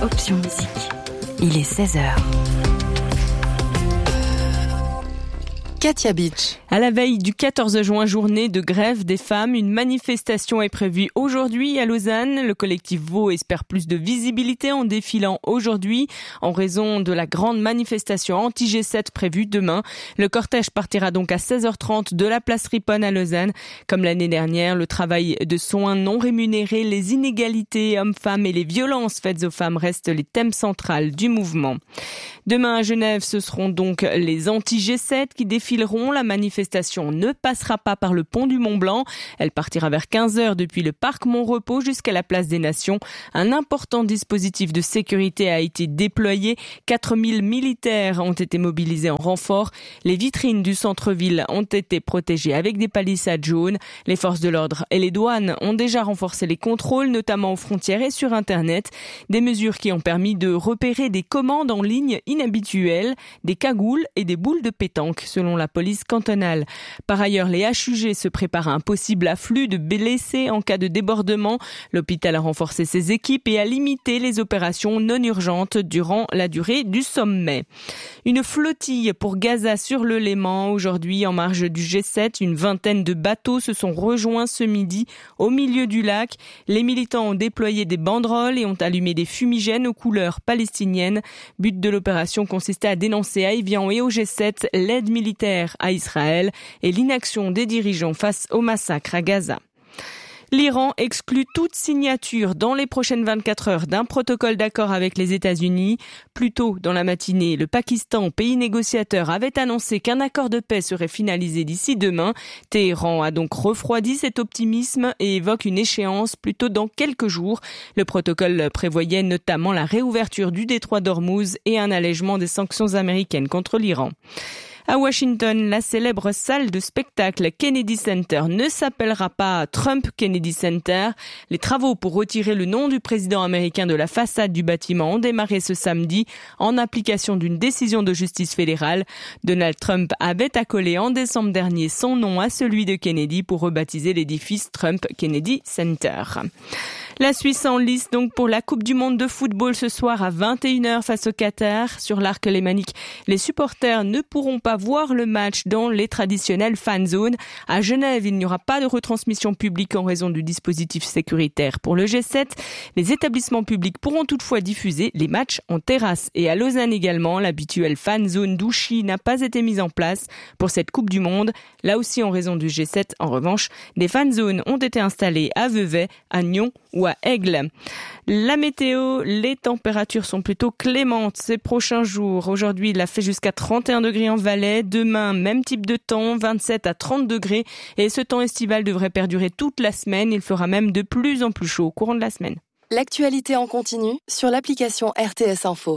Option Musique. Il est 16h. Katia Beach. À la veille du 14 juin, journée de grève des femmes, une manifestation est prévue aujourd'hui à Lausanne. Le collectif Vaud espère plus de visibilité en défilant aujourd'hui en raison de la grande manifestation anti-G7 prévue demain. Le cortège partira donc à 16h30 de la place Riponne à Lausanne. Comme l'année dernière, le travail de soins non rémunérés, les inégalités hommes-femmes et les violences faites aux femmes restent les thèmes centraux du mouvement. Demain à Genève, ce seront donc les anti-G7 qui défileront. La manifestation ne passera pas par le pont du Mont-Blanc. Elle partira vers 15h depuis le parc Mont-Repos jusqu'à la place des Nations. Un important dispositif de sécurité a été déployé. 4000 militaires ont été mobilisés en renfort. Les vitrines du centre-ville ont été protégées avec des palissades jaunes. Les forces de l'ordre et les douanes ont déjà renforcé les contrôles, notamment aux frontières et sur Internet. Des mesures qui ont permis de repérer des commandes en ligne inhabituelles, des cagoules et des boules de pétanque, selon la police cantonale. Par ailleurs, les HUG se préparent à un possible afflux de blessés en cas de débordement. L'hôpital a renforcé ses équipes et a limité les opérations non urgentes durant la durée du sommet. Une flottille pour Gaza sur le Léman. Aujourd'hui, en marge du G7, une vingtaine de bateaux se sont rejoints ce midi au milieu du lac. Les militants ont déployé des banderoles et ont allumé des fumigènes aux couleurs palestiniennes. But de l'opération consistait à dénoncer à Evian et au G7 l'aide militaire à Israël et l'inaction des dirigeants face au massacre à Gaza. L'Iran exclut toute signature dans les prochaines 24 heures d'un protocole d'accord avec les États-Unis. Plus tôt dans la matinée, le Pakistan, pays négociateur, avait annoncé qu'un accord de paix serait finalisé d'ici demain. Téhéran a donc refroidi cet optimisme et évoque une échéance plutôt dans quelques jours. Le protocole prévoyait notamment la réouverture du détroit d'Ormuz et un allègement des sanctions américaines contre l'Iran. À Washington, la célèbre salle de spectacle Kennedy Center ne s'appellera pas Trump Kennedy Center. Les travaux pour retirer le nom du président américain de la façade du bâtiment ont démarré ce samedi en application d'une décision de justice fédérale. Donald Trump avait accolé en décembre dernier son nom à celui de Kennedy pour rebaptiser l'édifice Trump Kennedy Center. La Suisse en lice donc pour la Coupe du Monde de football ce soir à 21h face au Qatar. Sur l'Arc lémanique, les supporters ne pourront pas voir le match dans les traditionnelles fan zones. À Genève, il n'y aura pas de retransmission publique en raison du dispositif sécuritaire pour le G7. Les établissements publics pourront toutefois diffuser les matchs en terrasse. Et à Lausanne également, l'habituelle fan zone d'Ouchy n'a pas été mise en place pour cette Coupe du Monde. Là aussi en raison du G7, en revanche, des fan zones ont été installées à Vevey, à Nyon ou à Aigle. La météo, les températures sont plutôt clémentes ces prochains jours. Aujourd'hui, il a fait jusqu'à 31 degrés en Valais. Demain, même type de temps, 27 à 30 degrés. Et ce temps estival devrait perdurer toute la semaine. Il fera même de plus en plus chaud au courant de la semaine. L'actualité en continu sur l'application RTS Info.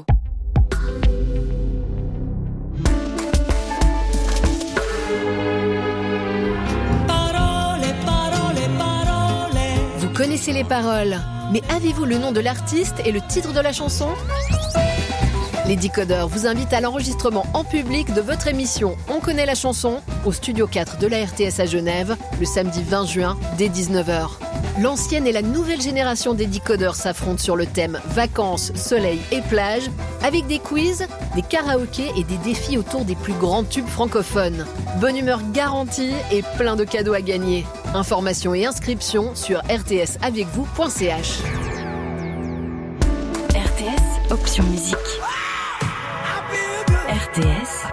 Vous connaissez les paroles, mais avez-vous le nom de l'artiste et le titre de la chanson ? Les Décodeurs vous invitent à l'enregistrement en public de votre émission On connaît la chanson au Studio 4 de la RTS à Genève le samedi 20 juin dès 19h. L'ancienne et la nouvelle génération des Décodeurs s'affrontent sur le thème vacances, soleil et plage avec des quiz, des karaokés et des défis autour des plus grands tubes francophones. Bonne humeur garantie et plein de cadeaux à gagner. Informations et inscriptions sur rtsavecvous.ch. RTS Option Musique. RTS